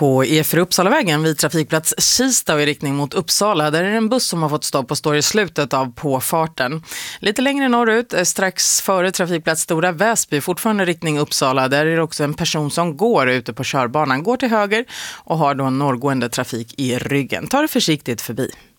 På E4 Uppsalavägen vid trafikplats Kista i riktning mot Uppsala. Där är det en buss som har fått stopp och står i slutet av påfarten. Lite längre norrut, strax före trafikplats Stora Väsby, fortfarande riktning Uppsala. Där är det också en person som går ute på körbanan. Går till höger och har då en norrgående trafik i ryggen. Ta det försiktigt förbi.